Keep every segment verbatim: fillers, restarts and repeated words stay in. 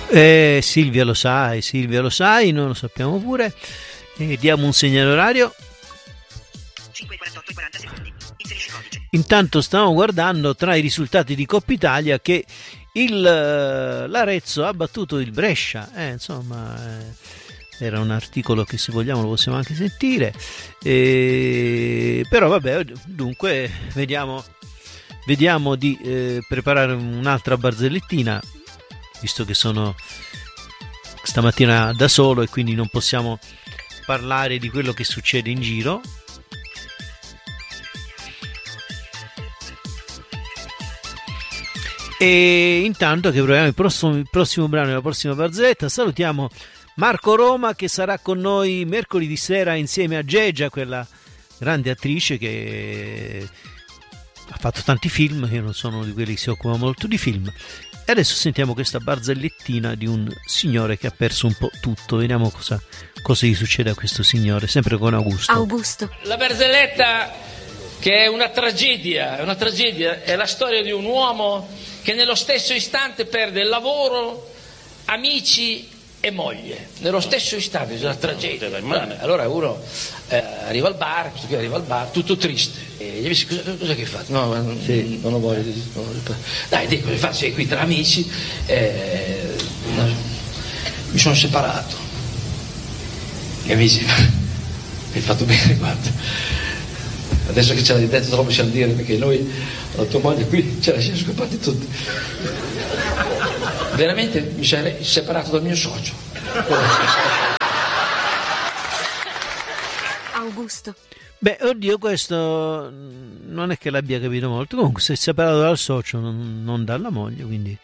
Eh, Silvia lo sai, Silvia lo sai, noi lo sappiamo pure. Eh, diamo un segnale orario. cinque e quarantotto e quaranta secondi. Inserisci codice. Intanto stiamo guardando tra i risultati di Coppa Italia che il l'Arezzo ha battuto il Brescia. Eh, insomma, eh, era un articolo che, se vogliamo, lo possiamo anche sentire. Eh, però vabbè, dunque vediamo, vediamo di eh, preparare un'altra barzellettina, visto che sono stamattina da solo e quindi non possiamo parlare di quello che succede in giro. E intanto che proviamo il prossimo, il prossimo brano e la prossima barzelletta, salutiamo Marco Roma, che sarà con noi mercoledì sera insieme a Geggia, quella grande attrice che ha fatto tanti film. Io non sono di quelli che si occupa molto di film. E adesso sentiamo questa barzellettina di un signore che ha perso un po' tutto. Vediamo cosa, cosa gli succede a questo signore, sempre con Augusto. Augusto. La barzelletta, che è una tragedia, è una tragedia, è la storia di un uomo che nello stesso istante perde il lavoro, amici e moglie. Nello stesso istante, è una tragedia. Allora uno eh, arriva al bar, questo qui arriva al bar, tutto triste. E gli amici, cosa, cosa che hai fatto? No, ma non, sì. non ho voglia di... Non ho... Dai, dico, infatti sei qui tra amici, eh, no, mi sono separato. Gli amici, hai fatto bene, guarda. Adesso che ce l'hai detto troppo possiamo dire, perché noi, la tua moglie qui, ce la siamo scappati tutti. Veramente mi sarei separato dal mio socio. Augusto. Beh, oddio, questo non è che l'abbia capito molto. Comunque si è separato dal socio, non, non dalla moglie, quindi...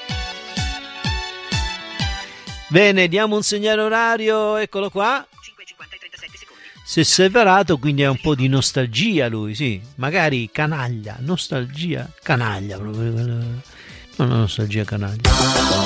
Bene, diamo un segnale orario, eccolo qua. cinque e cinquanta e trentasette secondi. Si è separato, quindi ha un po' di nostalgia lui, sì. Magari canaglia, nostalgia, canaglia proprio. Non la nostalgia canaglia.